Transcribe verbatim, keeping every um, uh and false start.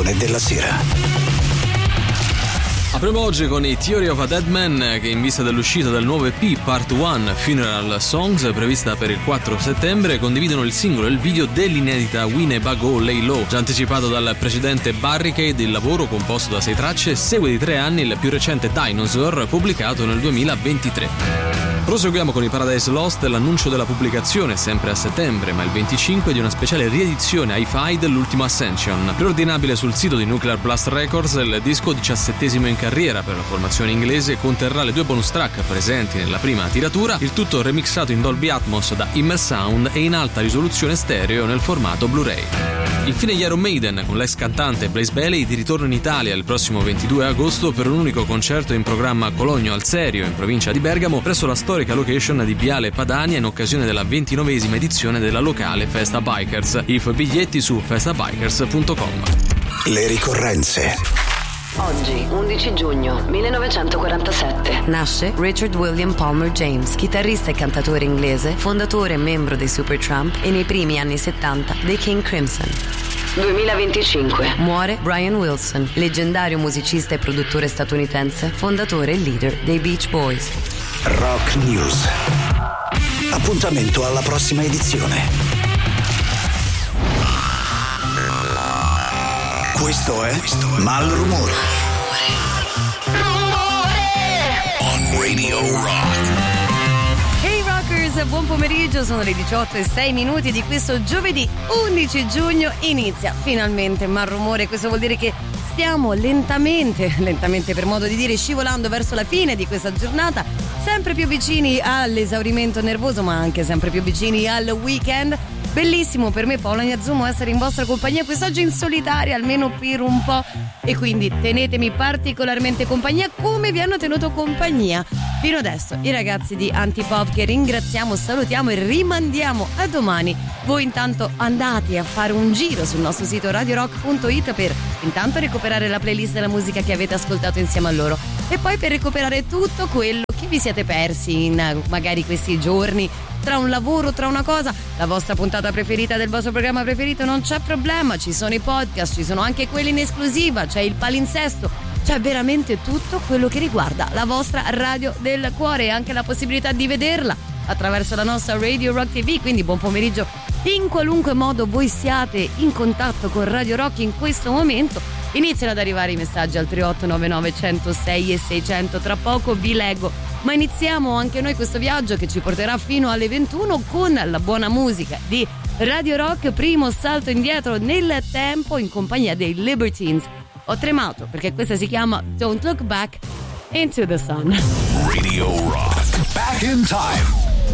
trasmissione della sera. Apriamo oggi con i Theory of a Dead Man, che in vista dell'uscita del nuovo E P Part uno Funeral Songs, prevista per il quattro settembre, condividono il singolo e il video dell'inedita Winnebago Lay Low. Già anticipato dal precedente Barricade, il lavoro, composto da sei tracce, segue di tre anni il più recente Dinosaur, pubblicato nel duemilaventitré. Proseguiamo con i Paradise Lost e l'annuncio della pubblicazione, sempre a settembre, ma il venticinque, di una speciale riedizione hi-fi dell'ultimo Ascension. Preordinabile sul sito di Nuclear Blast Records, il disco diciassettesimo in carriera per la formazione inglese conterrà le due bonus track presenti nella prima tiratura, il tutto remixato in Dolby Atmos da Immer Sound e in alta risoluzione stereo nel formato Blu-ray. Infine gli Iron Maiden, con l'ex cantante Blaze Bayley di ritorno in Italia il prossimo ventidue agosto per un unico concerto in programma a Cologno al Serio, in provincia di Bergamo, presso la storica location di Viale Padania, in occasione della ventinovesima edizione della locale Festa Bikers. I biglietti su festabikers punto com. Le ricorrenze. Oggi, undici giugno millenovecentoquarantasette, nasce Richard William Palmer James, chitarrista e cantatore inglese, fondatore e membro dei Supertramp e nei primi anni settanta dei King Crimson. duemilaventicinque, muore Brian Wilson, leggendario musicista e produttore statunitense, fondatore e leader dei Beach Boys. Rock News. Appuntamento alla prossima edizione. Questo è Malrumore. On Radio Rock. Hey Rockers, buon pomeriggio, sono le diciotto e sei minuti di questo giovedì undici giugno. Inizia finalmente Malrumore, questo vuol dire che stiamo lentamente, lentamente per modo di dire, scivolando verso la fine di questa giornata, sempre più vicini all'esaurimento nervoso, ma anche sempre più vicini al weekend. Bellissimo per me, Paola Iazzumo, essere in vostra compagnia quest'oggi in solitaria, almeno per un po', e quindi tenetemi particolarmente compagnia come vi hanno tenuto compagnia fino adesso i ragazzi di Antipop, che ringraziamo, salutiamo e rimandiamo a domani. Voi intanto andate a fare un giro sul nostro sito radio rock punto it per intanto recuperare la playlist della musica che avete ascoltato insieme a loro, e poi per recuperare tutto quello che vi siete persi in magari questi giorni, tra un lavoro, tra una cosa, la vostra puntata preferita del vostro programma preferito, non c'è problema, ci sono i podcast, ci sono anche quelli in esclusiva, c'è il palinsesto, c'è veramente tutto quello che riguarda la vostra radio del cuore, e anche la possibilità di vederla attraverso la nostra Radio Rock T V. Quindi buon pomeriggio in qualunque modo voi siate in contatto con Radio Rock in questo momento. Iniziano ad arrivare i messaggi al tre otto nove nove uno zero sei e seicento, tra poco vi leggo, ma iniziamo anche noi questo viaggio che ci porterà fino alle ventuno con la buona musica di Radio Rock. Primo salto indietro nel tempo in compagnia dei Libertines. Ho tremato perché questa si chiama Don't Look Back Into the Sun. Radio Rock. Back in time.